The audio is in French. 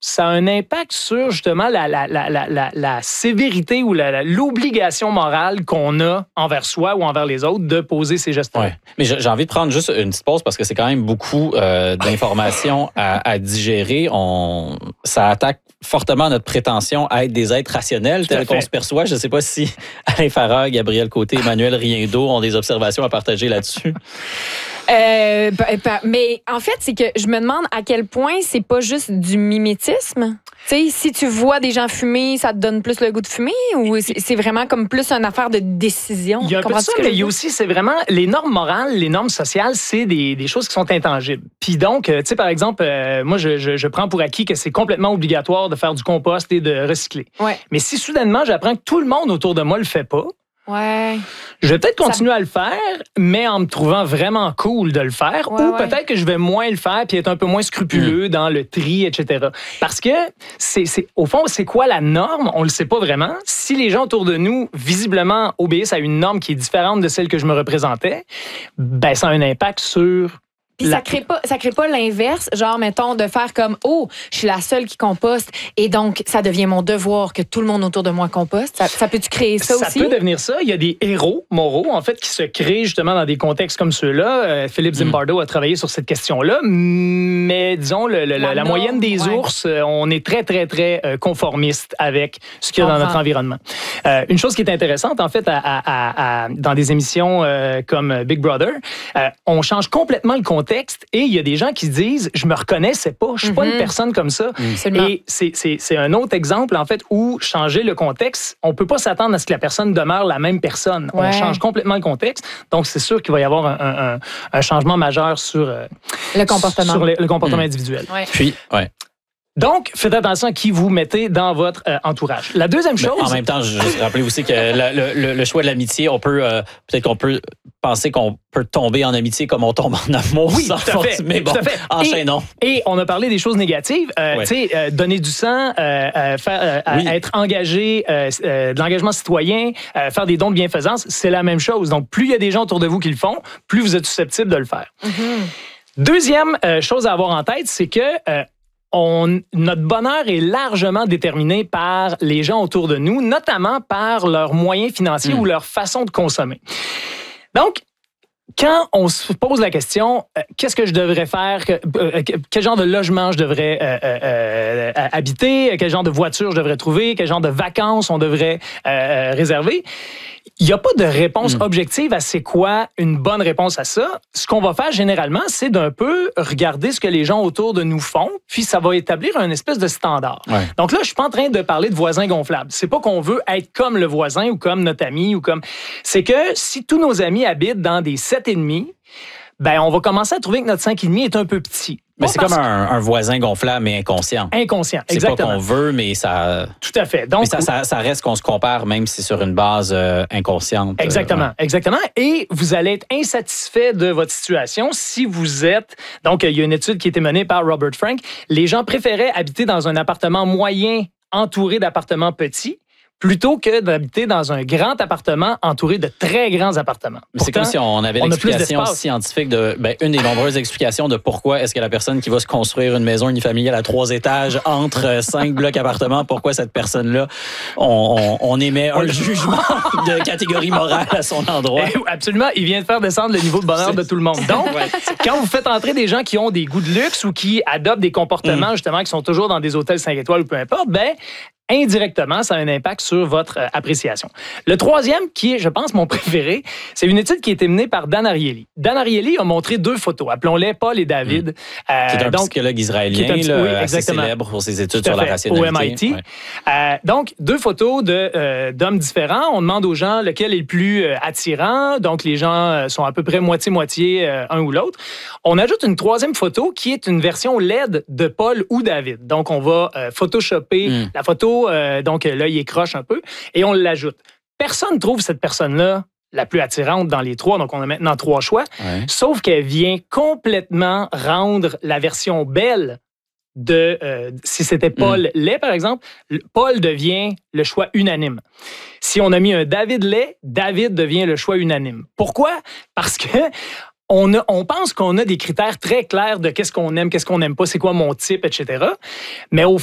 ça a un impact sur justement la sévérité ou l'obligation morale qu'on a envers soi ou envers les autres de poser ces gestes-là. Ouais. Mais j'ai envie de prendre juste une petite pause parce que c'est quand même beaucoup d'informations à digérer. Ça attaque fortement notre prétention à être des êtres rationnels tels qu'on se perçoit. Je ne sais pas si Alain Farah, Gabriel Côté, Emmanuel Riendeau ont des observations à partager là-dessus. Mais en fait, c'est que je me demande à quel point c'est pas juste du mimétisme. Tu sais, si tu vois des gens fumer, ça te donne plus le goût de fumer ou c'est vraiment comme plus une affaire de décision? Il y a un peu de ça, mais il y a aussi, c'est vraiment les normes morales, les normes sociales, c'est des choses qui sont intangibles. Puis donc, tu sais, par exemple, moi, je prends pour acquis que c'est complètement obligatoire de faire du compost et de recycler. Ouais. Mais si soudainement, j'apprends que tout le monde autour de moi le fait pas, ouais. je vais peut-être continuer à le faire, mais en me trouvant vraiment cool de le faire, ou peut-être que je vais moins le faire puis être un peu moins scrupuleux dans le tri, etc. Parce que, au fond, c'est quoi la norme? On le sait pas vraiment. Si les gens autour de nous, visiblement, obéissent à une norme qui est différente de celle que je me représentais, ben ça a un impact sur... Puis ça crée pas l'inverse, genre, mettons, de faire comme, oh, je suis la seule qui composte et donc, ça devient mon devoir que tout le monde autour de moi composte. Ça peut-tu créer ça aussi? Ça peut devenir ça. Il y a des héros moraux, en fait, qui se créent justement dans des contextes comme ceux-là. Philippe Zimbardo a travaillé sur cette question-là, mais disons, la moyenne des ours, on est très, très, très conformiste avec ce qu'il y a dans notre environnement. Une chose qui est intéressante, en fait, dans des émissions comme Big Brother, on change complètement le contexte et il y a des gens qui se disent « je me reconnaissais pas, je suis pas une personne comme ça ». Et c'est un autre exemple, en fait, où changer le contexte, on peut pas s'attendre à ce que la personne demeure la même personne. Ouais. On change complètement le contexte, donc c'est sûr qu'il va y avoir un changement majeur sur le comportement, sur le comportement individuel. Ouais. Puis, donc, faites attention à qui vous mettez dans votre entourage. La deuxième chose... Mais en même temps, je rappelle aussi que le choix de l'amitié, on peut peut-être qu'on peut penser qu'on peut tomber en amitié comme on tombe en amour. Oui, sans tout à fait. Mais bon, enchaînons. Et on a parlé des choses négatives. Tu sais, donner du sang, être engagé, de l'engagement citoyen, faire des dons de bienfaisance, c'est la même chose. Donc, plus il y a des gens autour de vous qui le font, plus vous êtes susceptible de le faire. Deuxième chose à avoir en tête, c'est que notre bonheur est largement déterminé par les gens autour de nous, notamment par leurs moyens financiers ou leur façon de consommer. Donc, quand on se pose la question, qu'est-ce que je devrais faire, quel genre de logement je devrais habiter, quel genre de voiture je devrais trouver, quel genre de vacances on devrait réserver, il n'y a pas de réponse objective à c'est quoi une bonne réponse à ça. Ce qu'on va faire généralement, c'est d'un peu regarder ce que les gens autour de nous font, puis ça va établir un espèce de standard. Ouais. Donc là, je suis pas en train de parler de voisins gonflables. C'est pas qu'on veut être comme le voisin ou comme notre ami ou comme... C'est que si tous nos amis habitent dans des 7,5, ben on va commencer à trouver que notre 5,5 est un peu petit. Mais c'est comme un voisin gonflable, mais inconscient. Inconscient, exactement. C'est pas qu'on veut, mais ça... Tout à fait. Donc, mais ça reste qu'on se compare, même si c'est sur une base inconsciente. Exactement, exactement. Et vous allez être insatisfait de votre situation si vous êtes... Donc, il y a une étude qui a été menée par Robert Frank. Les gens préféraient habiter dans un appartement moyen entouré d'appartements petits plutôt que d'habiter dans un grand appartement entouré de très grands appartements. Pourtant, c'est comme si on avait l'explication scientifique une des nombreuses explications de pourquoi est-ce que la personne qui va se construire une maison unifamiliale à 3 étages entre 5 blocs appartements, pourquoi cette personne-là, on émet un jugement de catégorie morale à son endroit. Absolument, il vient de faire descendre le niveau de bonheur de tout le monde. Donc, quand vous faites entrer des gens qui ont des goûts de luxe ou qui adoptent des comportements justement qui sont toujours dans des hôtels 5 étoiles ou peu importe, ben indirectement, ça a un impact sur votre appréciation. Le troisième, qui est, je pense, mon préféré, c'est une étude qui a été menée par Dan Ariely. Dan Ariely a montré 2 photos, appelons-les Paul et David. Qui est un psychologue israélien, assez célèbre pour ses études sur la rationalité. Au MIT. Ouais. Donc, 2 photos d'hommes différents. On demande aux gens lequel est le plus attirant. Donc, les gens sont à peu près moitié-moitié un ou l'autre. On ajoute une 3e photo qui est une version LED de Paul ou David. Donc, on va photoshopper la photo. Donc, l'œil est croche un peu, et on l'ajoute. Personne ne trouve cette personne-là la plus attirante dans les 3, donc on a maintenant 3 choix, sauf qu'elle vient complètement rendre la version belle de... si c'était Paul Lay, par exemple, Paul devient le choix unanime. Si on a mis un David Lay, David devient le choix unanime. Pourquoi? Parce que on pense qu'on a des critères très clairs de qu'est-ce qu'on aime, qu'est-ce qu'on n'aime pas, c'est quoi mon type, etc. Mais au